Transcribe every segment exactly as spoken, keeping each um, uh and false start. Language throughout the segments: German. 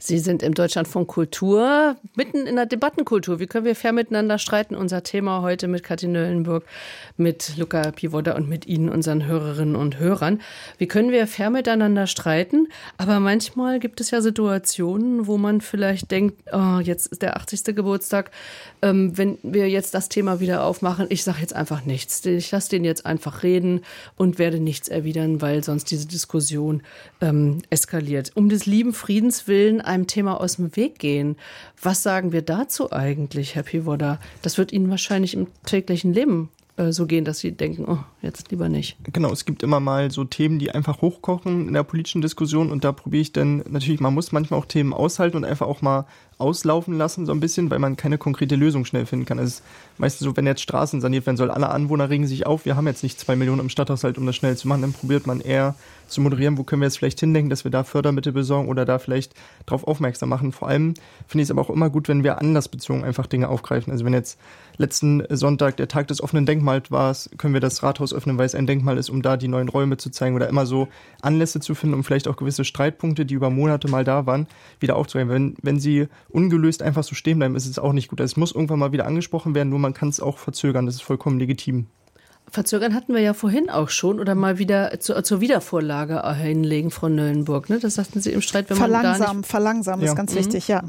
Sie sind im Deutschlandfunk Kultur mitten in der Debattenkultur. Wie können wir fair miteinander streiten? Unser Thema heute mit Kathi Nöllenburg, mit Luca Pivoda und mit Ihnen, unseren Hörerinnen und Hörern. Wie können wir fair miteinander streiten? Aber manchmal gibt es ja Situationen, wo man vielleicht denkt, oh, jetzt ist der achtzigste Geburtstag. Ähm, wenn wir jetzt das Thema wieder aufmachen, ich sage jetzt einfach nichts. Ich lasse den jetzt einfach reden und werde nichts erwidern, weil sonst diese Diskussion ähm, eskaliert. Um des lieben Friedens willen einem Thema aus dem Weg gehen. Was sagen wir dazu eigentlich, Herr Pivoda? Das wird Ihnen wahrscheinlich im täglichen Leben äh, so gehen, dass Sie denken, oh, jetzt lieber nicht. Genau, es gibt immer mal so Themen, die einfach hochkochen in der politischen Diskussion und da probiere ich dann, natürlich, man muss manchmal auch Themen aushalten und einfach auch mal auslaufen lassen, so ein bisschen, weil man keine konkrete Lösung schnell finden kann. Es ist meistens so, wenn jetzt Straßen saniert werden soll, alle Anwohner regen sich auf, wir haben jetzt nicht zwei Millionen im Stadthaushalt, um das schnell zu machen, dann probiert man eher zu moderieren, wo können wir jetzt vielleicht hindenken, dass wir da Fördermittel besorgen oder da vielleicht darauf aufmerksam machen. Vor allem finde ich es aber auch immer gut, wenn wir anlassbezogen einfach Dinge aufgreifen. Also wenn jetzt letzten Sonntag der Tag des offenen Denkmals war, können wir das Rathaus öffnen, weil es ein Denkmal ist, um da die neuen Räume zu zeigen oder immer so Anlässe zu finden, um vielleicht auch gewisse Streitpunkte, die über Monate mal da waren, wieder aufzugreifen. Wenn, wenn sie ungelöst einfach so stehen bleiben, ist es auch nicht gut. Es muss irgendwann mal wieder angesprochen werden, nur man kann es auch verzögern. Das ist vollkommen legitim. Verzögern hatten wir ja vorhin auch schon oder mal wieder zu, zur Wiedervorlage hinlegen, Frau Nöllenburg. Ne? Das sagten Sie im Streit, wenn man verlangsamen, gar nicht... Verlangsamen ja. ist ganz mhm. wichtig, ja.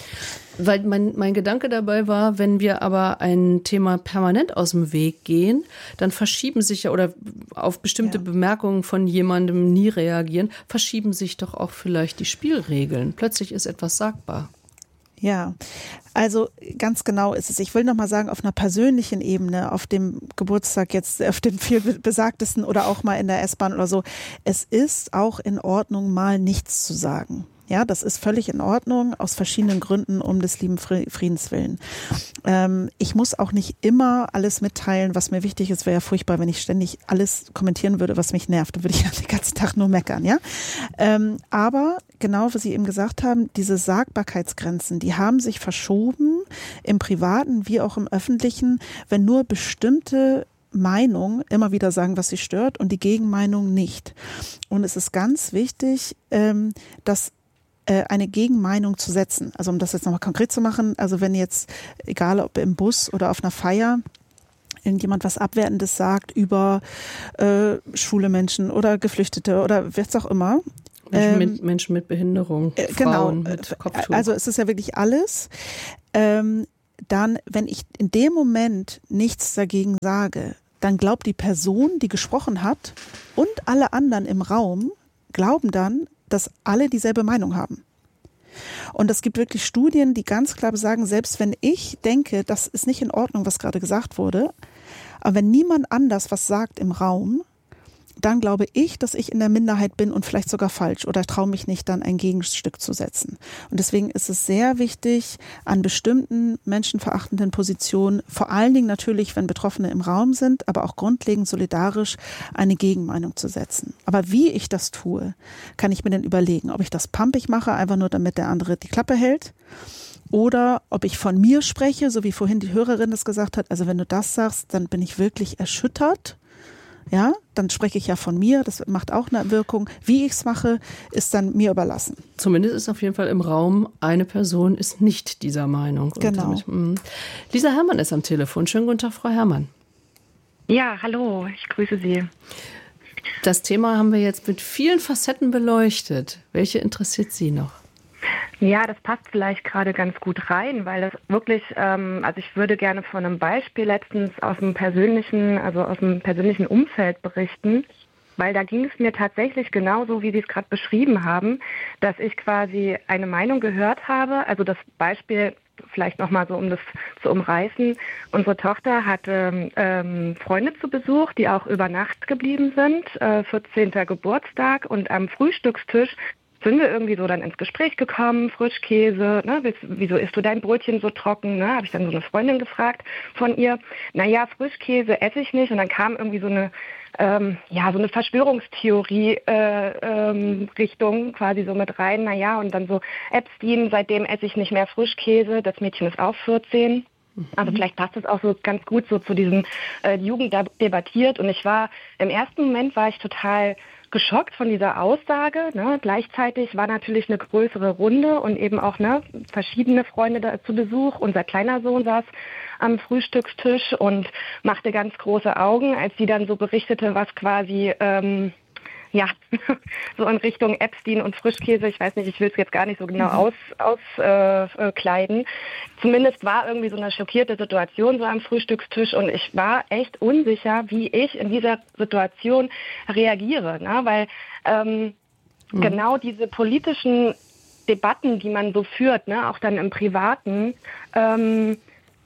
Weil mein, mein Gedanke dabei war, wenn wir aber ein Thema permanent aus dem Weg gehen, dann verschieben sich ja, oder auf bestimmte ja. Bemerkungen von jemandem nie reagieren, verschieben sich doch auch vielleicht die Spielregeln. Plötzlich ist etwas sagbar. Ja, also ganz genau ist es. Ich will noch mal sagen, auf einer persönlichen Ebene, auf dem Geburtstag jetzt, auf dem viel besagtesten oder auch mal in der S-Bahn oder so, es ist auch in Ordnung, mal nichts zu sagen. Ja, das ist völlig in Ordnung, aus verschiedenen Gründen, um des lieben Friedens willen. Ähm, ich muss auch nicht immer alles mitteilen, was mir wichtig ist. Wäre ja furchtbar, wenn ich ständig alles kommentieren würde, was mich nervt. Dann würde ich ja den ganzen Tag nur meckern, ja. Ähm, aber genau, was Sie eben gesagt haben, diese Sagbarkeitsgrenzen, die haben sich verschoben im Privaten wie auch im Öffentlichen, wenn nur bestimmte Meinung immer wieder sagen, was sie stört und die Gegenmeinung nicht. Und es ist ganz wichtig, ähm, dass eine Gegenmeinung zu setzen. Also um das jetzt nochmal konkret zu machen, also wenn jetzt, egal ob im Bus oder auf einer Feier, irgendjemand was Abwertendes sagt über äh, schwule Menschen oder Geflüchtete oder was auch immer. Menschen, ähm, mit, Menschen mit Behinderung, äh, Frauen genau, mit Kopftuch. Also es ist ja wirklich alles. Ähm, dann, wenn ich in dem Moment nichts dagegen sage, dann glaubt die Person, die gesprochen hat und alle anderen im Raum glauben dann, dass alle dieselbe Meinung haben. Und es gibt wirklich Studien, die ganz klar sagen, selbst wenn ich denke, das ist nicht in Ordnung, was gerade gesagt wurde, aber wenn niemand anders was sagt im Raum, dann glaube ich, dass ich in der Minderheit bin und vielleicht sogar falsch oder traue mich nicht, dann ein Gegenstück zu setzen. Und deswegen ist es sehr wichtig, an bestimmten menschenverachtenden Positionen, vor allen Dingen natürlich, wenn Betroffene im Raum sind, aber auch grundlegend solidarisch eine Gegenmeinung zu setzen. Aber wie ich das tue, kann ich mir dann überlegen, ob ich das pampig mache, einfach nur damit der andere die Klappe hält. Oder ob ich von mir spreche, so wie vorhin die Hörerin das gesagt hat, also wenn du das sagst, dann bin ich wirklich erschüttert. Ja, dann spreche ich ja von mir, das macht auch eine Wirkung. Wie ich es mache, ist dann mir überlassen. Zumindest ist auf jeden Fall im Raum, eine Person ist nicht dieser Meinung. Und genau. Damit, mh. Lisa Herrmann ist am Telefon. Schönen guten Tag, Frau Herrmann. Ja, hallo, ich grüße Sie. Das Thema haben wir jetzt mit vielen Facetten beleuchtet. Welche interessiert Sie noch? Ja, das passt vielleicht gerade ganz gut rein, weil das wirklich, ähm, also ich würde gerne von einem Beispiel letztens aus dem persönlichen, also aus dem persönlichen Umfeld berichten, weil da ging es mir tatsächlich genauso, wie Sie es gerade beschrieben haben, dass ich quasi eine Meinung gehört habe, also das Beispiel vielleicht nochmal so, um das zu umreißen. Unsere Tochter hatte ähm, Freunde zu Besuch, die auch über Nacht geblieben sind, äh, vierzehnten Geburtstag, und am Frühstückstisch sind wir irgendwie so dann ins Gespräch gekommen, Frischkäse, ne, wieso isst du dein Brötchen so trocken, ne, habe ich dann so eine Freundin gefragt von ihr. Naja, Frischkäse esse ich nicht, und dann kam irgendwie so eine, ähm, ja, so eine Verschwörungstheorie äh, ähm, Richtung quasi so mit rein, naja, und dann so Epstein, seitdem esse ich nicht mehr Frischkäse, das Mädchen ist auch vierzehn. Also vielleicht passt es auch so ganz gut so zu diesem äh, Jugend debattiert, und ich war, im ersten Moment war ich total geschockt von dieser Aussage. Ne? Gleichzeitig war natürlich eine größere Runde und eben auch ne, verschiedene Freunde da zu Besuch. Unser kleiner Sohn saß am Frühstückstisch und machte ganz große Augen, als sie dann so berichtete, was quasi ähm, ja so in Richtung Epstein und Frischkäse, ich weiß nicht, ich will es jetzt gar nicht so genau auskleiden. Aus, äh, Zumindest war irgendwie so eine schockierte Situation so am Frühstückstisch und ich war echt unsicher, wie ich in dieser Situation reagiere, ne? Weil ähm, mhm. genau diese politischen Debatten, die man so führt, ne, auch dann im Privaten, ähm,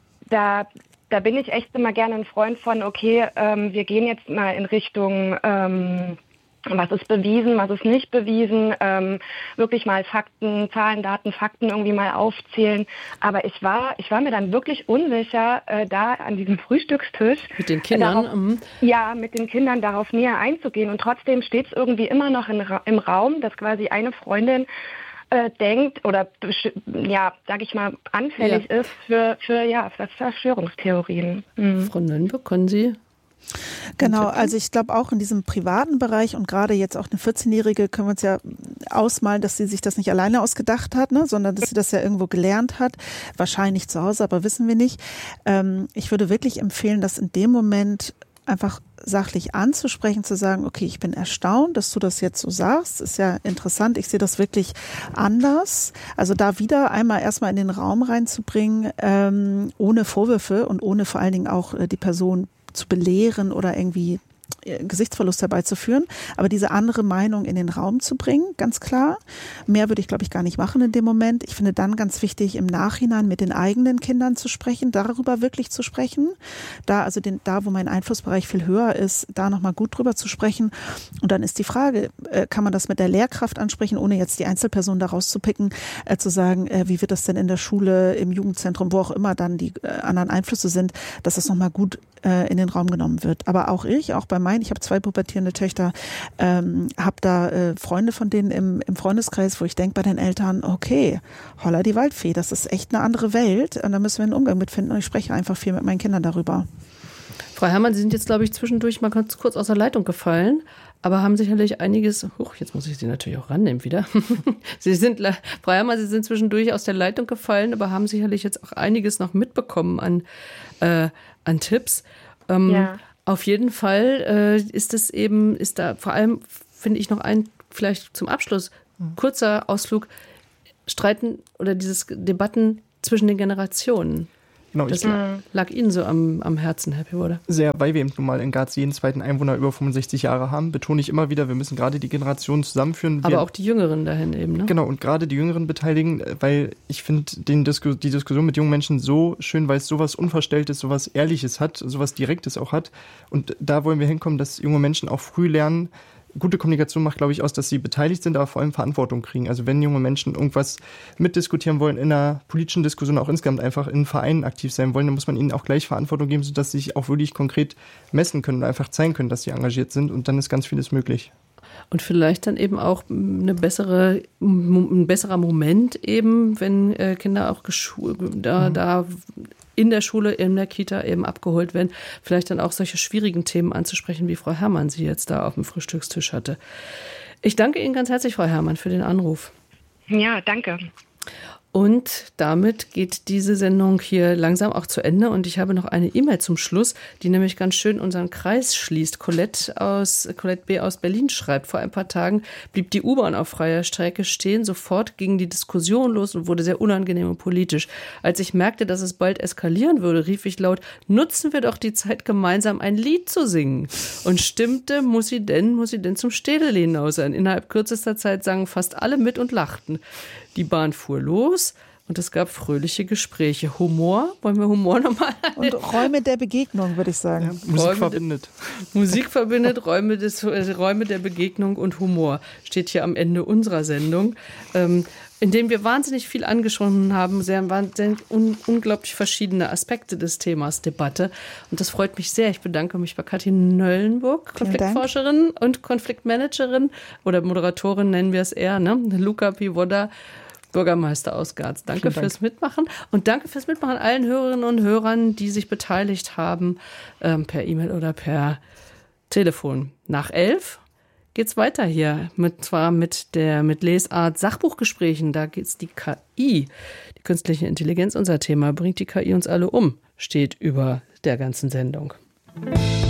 da, da bin ich echt immer gerne ein Freund von, okay, ähm, wir gehen jetzt mal in Richtung, ähm, was ist bewiesen, was ist nicht bewiesen, ähm, wirklich mal Fakten, Zahlen, Daten, Fakten irgendwie mal aufzählen. Aber ich war, ich war mir dann wirklich unsicher, äh, da an diesem Frühstückstisch. Mit den Kindern? Äh, darauf, ja, mit den Kindern darauf näher einzugehen. Und trotzdem steht es irgendwie immer noch in, im Raum, dass quasi eine Freundin äh, denkt oder, ja, sag ich mal, anfällig ja. ist für, für, ja, für Verschwörungstheorien. Mhm. Frau Nöllenburg, können Sie... Genau, also ich glaube auch in diesem privaten Bereich und gerade jetzt auch eine vierzehnjährige können wir uns ja ausmalen, dass sie sich das nicht alleine ausgedacht hat, ne, sondern dass sie das ja irgendwo gelernt hat, wahrscheinlich zu Hause, aber wissen wir nicht. Ähm, ich würde wirklich empfehlen, dass in dem Moment einfach sachlich anzusprechen, zu sagen, okay, ich bin erstaunt, dass du das jetzt so sagst, ist ja interessant, ich sehe das wirklich anders. Also da wieder einmal erstmal in den Raum reinzubringen, ähm, ohne Vorwürfe und ohne vor allen Dingen auch äh, die Person zu belehren oder irgendwie Gesichtsverlust herbeizuführen, aber diese andere Meinung in den Raum zu bringen, ganz klar. Mehr würde ich, glaube ich, gar nicht machen in dem Moment. Ich finde dann ganz wichtig, im Nachhinein mit den eigenen Kindern zu sprechen, darüber wirklich zu sprechen. Da, also den, da, wo mein Einflussbereich viel höher ist, da nochmal gut drüber zu sprechen. Und dann ist die Frage, äh, kann man das mit der Lehrkraft ansprechen, ohne jetzt die Einzelperson da rauszupicken, äh, zu sagen, äh, wie wird das denn in der Schule, im Jugendzentrum, wo auch immer dann die äh, anderen Einflüsse sind, dass das nochmal gut äh, in den Raum genommen wird. Aber auch ich, auch bei meinen, ich habe zwei pubertierende Töchter, ähm, habe da äh, Freunde von denen im, im Freundeskreis, wo ich denke bei den Eltern, okay, holla die Waldfee, das ist echt eine andere Welt und da müssen wir einen Umgang mit finden und ich spreche einfach viel mit meinen Kindern darüber. Frau Herrmann, Sie sind jetzt, glaube ich, zwischendurch mal ganz kurz aus der Leitung gefallen, aber haben sicherlich einiges, huch, jetzt muss ich Sie natürlich auch rannehmen wieder. Sie sind, Frau Herrmann, Sie sind zwischendurch aus der Leitung gefallen, aber haben sicherlich jetzt auch einiges noch mitbekommen an, äh, an Tipps. Ähm, ja. Auf jeden Fall äh, ist es eben, ist da vor allem, finde ich noch ein, vielleicht zum Abschluss, kurzer Ausflug, Streiten oder dieses Debatten zwischen den Generationen. Genau, das ich, lag Ihnen so am, am Herzen, Herr Pivoda. Sehr, weil wir eben nun mal in Graz jeden zweiten Einwohner über fünfundsechzig Jahre haben, betone ich immer wieder, wir müssen gerade die Generationen zusammenführen. Aber wir, auch die Jüngeren dahin eben, ne? Genau, und gerade die Jüngeren beteiligen, weil ich finde den Disku- die Diskussion mit jungen Menschen so schön, weil es sowas Unverstelltes, sowas Ehrliches hat, sowas Direktes auch hat. Und da wollen wir hinkommen, dass junge Menschen auch früh lernen. Gute Kommunikation macht, glaube ich, aus, dass sie beteiligt sind, aber vor allem Verantwortung kriegen. Also wenn junge Menschen irgendwas mitdiskutieren wollen, in einer politischen Diskussion auch insgesamt einfach in Vereinen aktiv sein wollen, dann muss man ihnen auch gleich Verantwortung geben, sodass sie sich auch wirklich konkret messen können und einfach zeigen können, dass sie engagiert sind. Und dann ist ganz vieles möglich. Und vielleicht dann eben auch eine bessere, ein besserer Moment eben, wenn äh, Kinder auch geschu- da, mhm. da in der Schule, in der Kita eben abgeholt werden, vielleicht dann auch solche schwierigen Themen anzusprechen, wie Frau Herrmann sie jetzt da auf dem Frühstückstisch hatte. Ich danke Ihnen ganz herzlich, Frau Herrmann, für den Anruf. Ja, danke. Und damit geht diese Sendung hier langsam auch zu Ende. Und ich habe noch eine E-Mail zum Schluss, die nämlich ganz schön unseren Kreis schließt. Colette, aus, Colette B. aus Berlin schreibt, vor ein paar Tagen blieb die U-Bahn auf freier Strecke stehen. Sofort ging die Diskussion los und wurde sehr unangenehm und politisch. Als ich merkte, dass es bald eskalieren würde, rief ich laut, nutzen wir doch die Zeit, gemeinsam ein Lied zu singen. Und stimmte, muss sie denn, muss sie denn zum Städeli hinaus sein. Innerhalb kürzester Zeit sangen fast alle mit und lachten. Die Bahn fuhr los und es gab fröhliche Gespräche. Humor, wollen wir Humor nochmal? Und Räume der Begegnung, würde ich sagen. Ja, Musik Räume verbindet. De, Musik verbindet, Räume, des, äh, Räume der Begegnung und Humor. Steht hier am Ende unserer Sendung, ähm, in dem wir wahnsinnig viel angesprochen haben, sehr, sehr un, unglaublich verschiedene Aspekte des Themas Debatte. Und das freut mich sehr. Ich bedanke mich bei Kathi Nöllenburg, Konfliktforscherin und Konfliktmanagerin oder Moderatorin nennen wir es eher, ne? Luca Pivoda, Bürgermeister aus Graz. Danke Dank. fürs Mitmachen und danke fürs Mitmachen allen Hörerinnen und Hörern, die sich beteiligt haben, ähm, per E-Mail oder per Telefon. Nach elf geht's weiter hier. Mit, zwar mit der mit Lesart Sachbuchgesprächen. Da geht's die K I. Die künstliche Intelligenz, unser Thema. Bringt die K I uns alle um? Steht über der ganzen Sendung.